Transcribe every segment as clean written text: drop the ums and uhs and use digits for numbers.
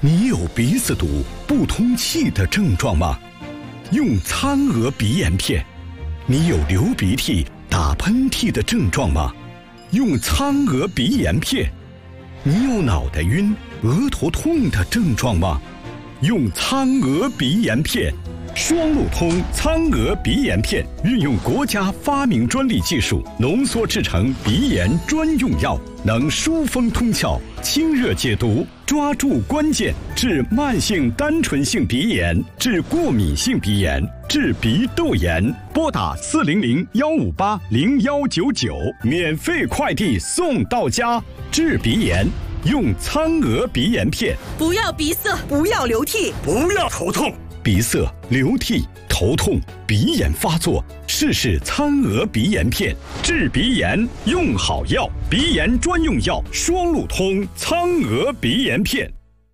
你有鼻子堵、不通气的症状吗？用苍鹅鼻炎片。你有流鼻涕、打喷嚏的症状吗？用苍鹅鼻炎片。你有脑袋晕、额头痛的症状吗？用苍鹅鼻炎片。双路通苍鹅鼻炎片运用国家发明专利技术浓缩制成鼻炎专用药，能疏风通窍、清热解毒，抓住关键，治慢性单纯性鼻炎，治过敏性鼻炎，治鼻窦炎。拨打400-158-0199，免费快递送到家。治鼻炎用苍鹅鼻炎片。 不要鼻塞，不要流涕， 不要头痛。 鼻塞、流涕、头痛、鼻炎发作，试试苍鹅鼻炎片，治鼻炎用好药，鼻炎专用药，双路通苍鹅鼻炎片。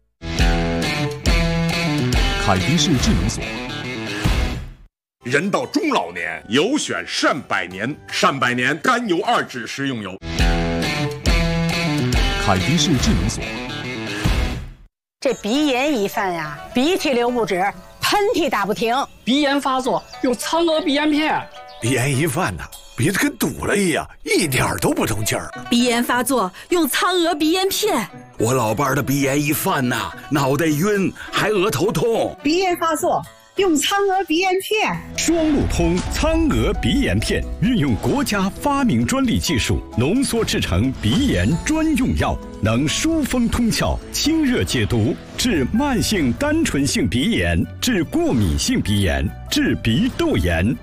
凯迪士智能锁。 人到中老年，有选善百年，善百年甘油2酯食用油。 凯迪士智能锁。 这鼻炎一犯呀，鼻涕流不止，喷嚏打不停， 鼻炎发作用苍鹅鼻炎片。 鼻炎一犯呢，鼻子跟堵了一样，一点都不通气儿。 鼻炎发作用苍鹅鼻炎片。 我老伴儿的鼻炎一犯呐，脑袋晕，还额头痛。 鼻炎发作用苍鹅鼻炎片。 双路通苍鹅鼻炎片运用国家发明专利技术浓缩制成鼻炎专用药，能疏风通窍、清热解毒，治慢性单纯性鼻炎，治过敏性鼻炎，治鼻窦炎。